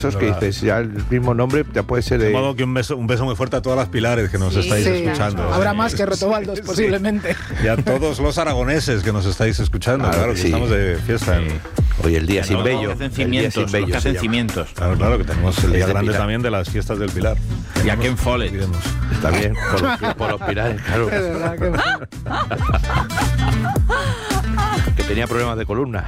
Esos que dices, ya el mismo nombre ya puede ser de... De modo que un beso muy fuerte a todas las Pilares que nos estáis escuchando. Habrá más que Rotobaldos, posiblemente. Y a todos los aragoneses que nos estáis escuchando, claro que sí. Estamos de fiesta. Hoy el día sin Bello. Que hacen cimientos. Claro, que tenemos el día grande también de las fiestas del Pilar. Y a Ken Follett. También, por los Pilares, claro. Es verdad que tenía problemas de columna.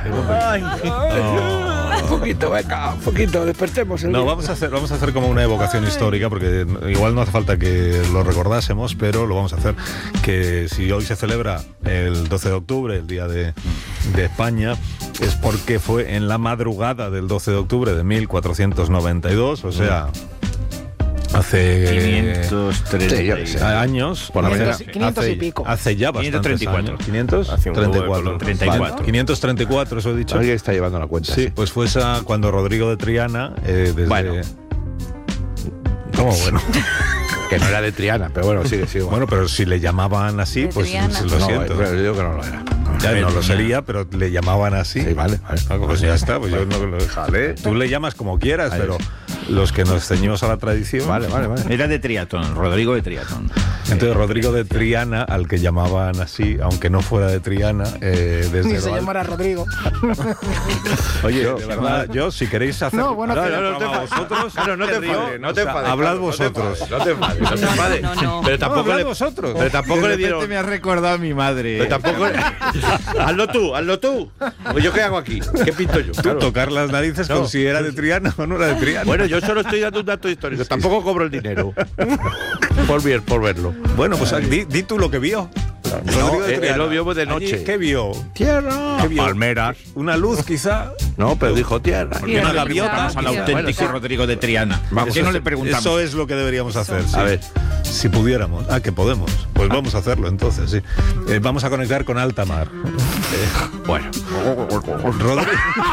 Un poquito, venga, un poquito, despertemos. Vamos a hacer como una evocación histórica, porque igual no hace falta que lo recordásemos, pero lo vamos a hacer. Que si hoy se celebra el 12 de octubre, el Día de España, es porque fue en la madrugada del 12 de octubre de 1492, o sea... Hace 530 años, 500 y pico. Hace ya bastantes 534. 534, eso he dicho. Alguien está llevando la cuenta. Sí, pues fue esa cuando Rodrigo de Triana desde... ¿Cómo bueno? Que no era de Triana, pero bueno, sigue. Bueno, pero si le llamaban así, pues lo siento. Pero digo que no lo era. Ya no lo sería, pero le llamaban así. Sí, vale. Pues ya está, pues yo no lo dejaré. Tú le llamas como quieras, pero los que nos ceñimos a la tradición... Vale. Era de Triatón, Rodrigo de Triatón. Entonces Rodrigo de Triana, al que llamaban así, aunque no fuera de Triana, desde... Ni se llamara Rodrigo. Oye, de verdad, yo si queréis hacer... No, bueno, no te vosotros... Claro, no te enfades. Hablad vosotros. No te enfades. Pero tampoco vosotros. Pero tampoco le dieron... me ha recordado a mi madre. Pero tampoco... Hazlo tú. Pues ¿yo qué hago aquí? ¿Qué pinto yo? Tú tocar las narices con si era de Triana o no era de Triana. Bueno, yo solo estoy dando un dato histórico. Tampoco cobro el dinero. por verlo. Bueno, pues di tú lo que vio. No, él lo vio de noche. Allí, ¿qué vio? Tierra. ¿Qué vio? Palmeras. Una luz, quizá. No, pero dijo tierra. ¿Por qué no gaviotas al auténtico Rodrigo de Triana? Vamos, ¿Por qué no le preguntamos? Eso es lo que deberíamos hacer. Sí. A ver. Si pudiéramos. Que podemos. Pues vamos a hacerlo entonces, sí. Vamos a conectar con alta mar. Bueno. Rodrigo.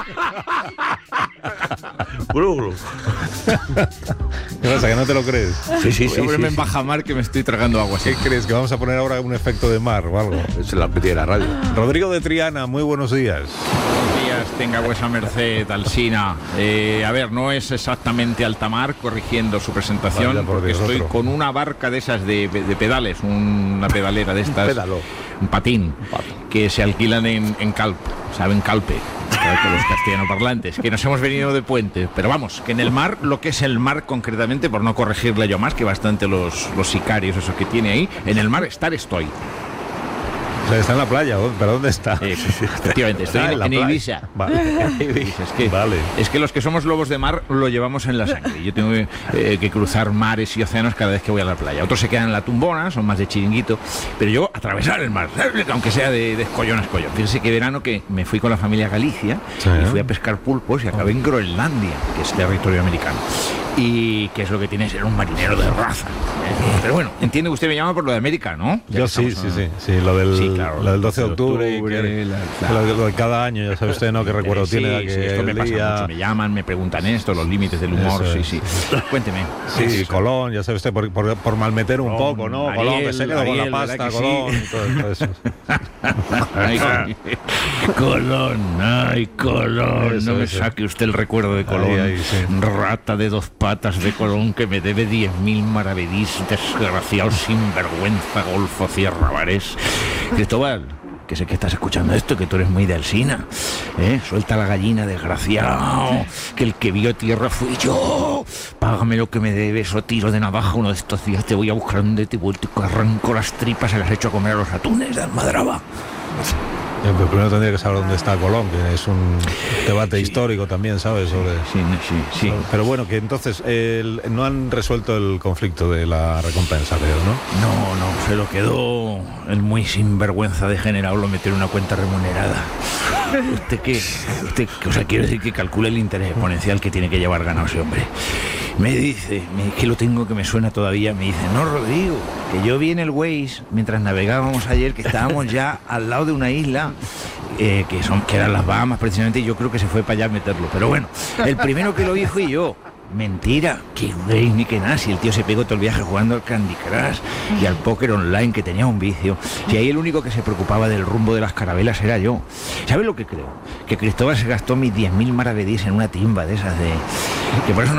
¿Qué pasa, que no te lo crees? Sí. En bajamar que me estoy tragando agua. ¿Qué crees? ¿Que vamos a poner ahora un efecto de mar o algo? Es la petilla de la radio. Rodrigo de Triana, muy buenos días. Buenos días, tenga vuesa merced, Alsina. A ver, no es exactamente altamar, corrigiendo su presentación, Vaya, porque Dios, estoy otro. con una barca de esas de pedales, una pedalera de estas. Un patín, que se alquilan en Calp, ¿saben? Calpe. Con los castellanoparlantes, que nos hemos venido de puente, pero vamos, que en el mar, lo que es el mar concretamente, por no corregirle yo más, que bastante los sicarios, eso que tiene ahí, en el mar estoy. O sea, está en la playa, ¿pero dónde está? Efectivamente, estoy en Ibiza. Vale. Es que los que somos lobos de mar lo llevamos en la sangre. Yo tengo que cruzar mares y océanos cada vez que voy a la playa. Otros se quedan en la tumbona, son más de chiringuito, pero yo atravesar el mar, aunque sea de escollón a escollón. Fíjense que verano que me fui con la familia a Galicia y fui a pescar pulpos y acabé en Groenlandia, que es territorio americano. Y que es lo que tiene que ser un marinero de raza. Pero bueno, entiende que usted me llama por lo de América, ¿no? Yo sí, lo del 12 de octubre, lo de cada año, ya sabe usted, ¿no? Qué recuerdo tiene sí, esto me pasa mucho, me llaman, me preguntan esto, los límites del humor, sí. Cuénteme. Sí, Colón, ya sabe usted, por malmeter un poco, ¿no? Ariel, Colón, que se quedó con la pasta, Colón, y todo eso. Colón, Eso, no me saque usted el recuerdo de Colón, rata de 2 patas de Colón que me debe 10.000 maravedís, desgraciado sinvergüenza, Golfo Sierra Varés. Cristóbal, que sé que estás escuchando esto, que tú eres muy de Alsina, suelta la gallina, desgraciado, que el que vio tierra fui yo, págame lo que me debes o tiro de navaja uno de estos días, te voy a buscar un detebuelto y arranco las tripas, se las echo a comer a los atunes de Almadraba. Pero primero tendría que saber dónde está Colón, que es un debate histórico también, ¿sabes? Sobre... Sí. Pero bueno, que entonces no han resuelto el conflicto de la recompensa, creo, ¿no? No, se lo quedó el muy sinvergüenza degenerado, lo metió en una cuenta remunerada. Usted, o sea, quiero decir que calcule el interés exponencial que tiene que llevar ganado ese hombre. Me dice, que lo tengo que me suena todavía, me dice, no, Rodrigo, que yo vi en el Waze, mientras navegábamos ayer, que estábamos ya al lado de una isla, que eran las Bahamas precisamente, y yo creo que se fue para allá a meterlo. Pero bueno, el primero que lo vi fui yo. Mentira, que güey, ni que nada. Si el tío se pegó todo el viaje jugando al Candy Crush y al póker online, que tenía un vicio. Si ahí el único que se preocupaba del rumbo de las carabelas era yo. ¿Sabes lo que creo? Que Cristóbal se gastó mis 10.000 maravedís en una timba de esas de... que por eso no